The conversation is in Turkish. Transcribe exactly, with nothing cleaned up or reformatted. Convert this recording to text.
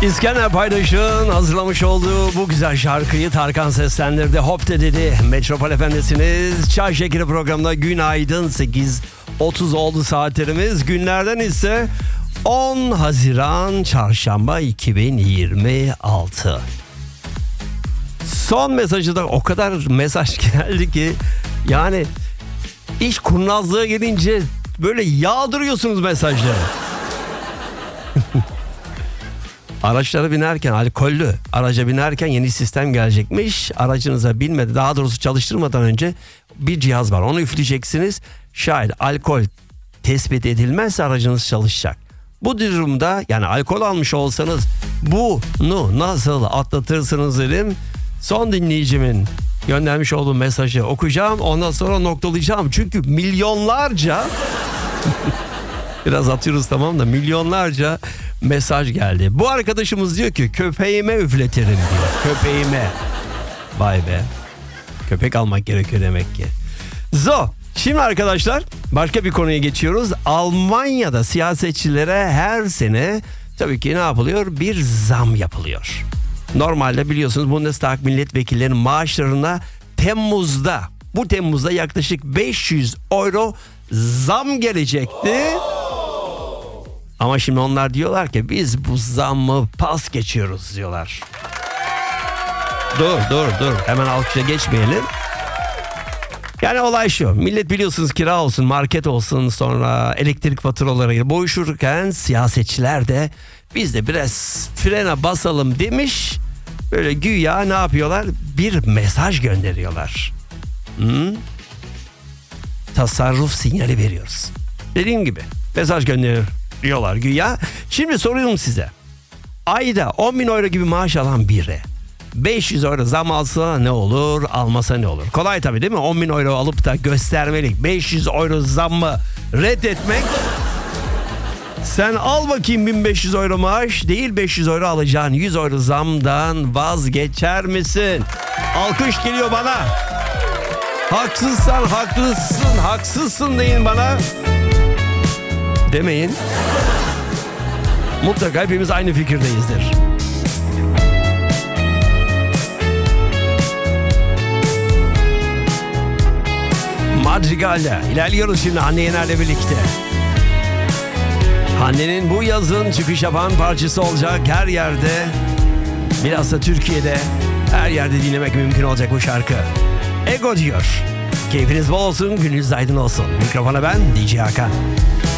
İskender Paydaş'ın hazırlamış olduğu bu güzel şarkıyı Tarkan seslendirdi. Hop de dedi. Metropol Efendisiniz. Çay Şekeri programında günaydın. sekiz otuz oldu saatlerimiz. Günlerden ise on Haziran Çarşamba iki bin yirmi altı. Son mesajı da o kadar mesaj geldi ki yani iş kurnazlığa gelince böyle yağdırıyorsunuz mesajları. Araçlara binerken, alkollü araca binerken yeni sistem gelecekmiş. Aracınıza binmedi, daha doğrusu çalıştırmadan önce bir cihaz var. Onu üfleyeceksiniz. Şayet alkol tespit edilmezse aracınız çalışacak. Bu durumda yani alkol almış olsanız bunu nasıl atlatırsınız dedim. Son dinleyicimin göndermiş olduğu mesajı okuyacağım. Ondan sonra noktalayacağım. Çünkü milyonlarca biraz atıyoruz tamam da milyonlarca mesaj geldi. Bu arkadaşımız diyor ki köpeğime üfletirim diyor. Köpeğime. Vay be. Köpek almak gerekiyor demek ki. Zo. Şimdi arkadaşlar başka bir konuya geçiyoruz. Almanya'da siyasetçilere her sene tabii ki ne yapılıyor? Bir zam yapılıyor. Normalde biliyorsunuz Bundestag milletvekillerinin maaşlarına Temmuz'da bu Temmuz'da yaklaşık beş yüz euro zam gelecekti. Ama şimdi onlar diyorlar ki biz bu zammı pas geçiyoruz diyorlar. Dur dur dur hemen alkışa geçmeyelim. Yani olay şu, millet biliyorsunuz kira olsun, market olsun, sonra elektrik faturalarıyla boğuşurken siyasetçiler de biz de biraz frene basalım demiş. Böyle güya ne yapıyorlar? Bir mesaj gönderiyorlar. Hı? Tasarruf sinyali veriyoruz. Dediğim gibi mesaj gönderiyorlar güya. Şimdi soruyorum size. Ayda on bin euro gibi maaş alan biri beş yüz euro zam alsa ne olur, almasa ne olur? Kolay tabii değil mi? on bin euro alıp da göstermelik beş yüz euro zammı reddetmek. Sen al bakayım bin beş yüz euro maaş değil beş yüz euro alacağın yüz euro zamdan vazgeçer misin? Alkış geliyor bana. Haksızsan haklısın, haksızsın deyin bana. Demeyin. Mutlaka hepimiz aynı fikirdeyizdir. Madrigal'le ilerliyoruz şimdi Hande Yener'le birlikte. Hande'nin bu yazın çıkış yapan parçası olacak her yerde. Bilhassa Türkiye'de her yerde dinlemek mümkün olacak bu şarkı. Ego diyor. Keyfiniz bol olsun, gününüz aydın olsun. Mikrofona ben D J Hakan.